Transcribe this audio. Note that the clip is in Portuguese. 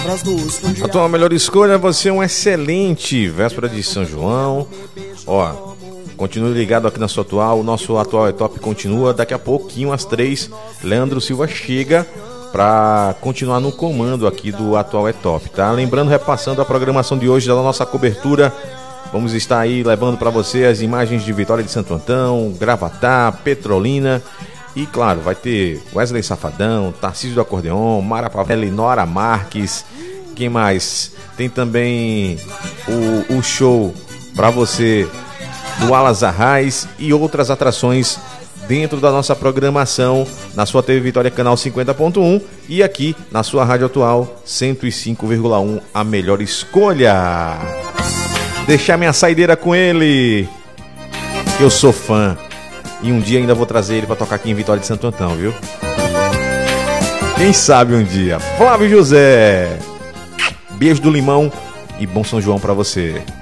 A tua melhor escolha, você é um excelente véspera de São João. Ó, continue ligado aqui na sua atual. O nosso Atual é Top continua. Daqui a pouquinho, às 3, Leandro Silva chega para continuar no comando aqui do Atual é Top, tá? Lembrando, repassando a programação de hoje da nossa cobertura, vamos estar aí levando para você as imagens de Vitória de Santo Antão, Gravatá, Petrolina e, claro, vai ter Wesley Safadão, Tarcísio do Acordeon, Mara Pavelli, Nora Marques, quem mais? Tem também o show para você do Alas Arrais e outras atrações dentro da nossa programação na sua TV Vitória Canal 50.1 e aqui na sua Rádio Atual 105,1, a melhor escolha. Deixar minha saideira com ele, eu sou fã e um dia ainda vou trazer ele para tocar aqui em Vitória de Santo Antão, viu? Quem sabe um dia. Flávio José, beijo do limão e bom São João para você.